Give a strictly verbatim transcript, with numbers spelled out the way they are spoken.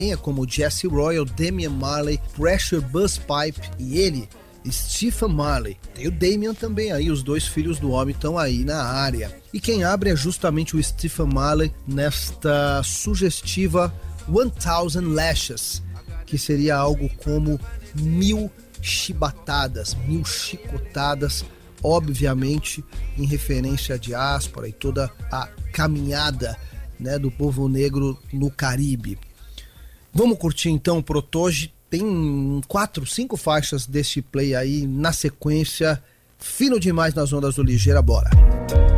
como Jesse Royal, Damian Marley, Pressure Busspipe e ele, Stephen Marley. Tem o Damian também aí, os dois filhos do homem estão aí na área. E quem abre é justamente o Stephen Marley nesta sugestiva One Thousand Lashes, que seria algo como mil chibatadas, mil chicotadas, obviamente em referência à diáspora e toda a caminhada, né, do povo negro no Caribe. Vamos curtir então o Protoje. Tem quatro, cinco faixas deste play aí na sequência. Fino demais nas ondas do Ligeira, bora!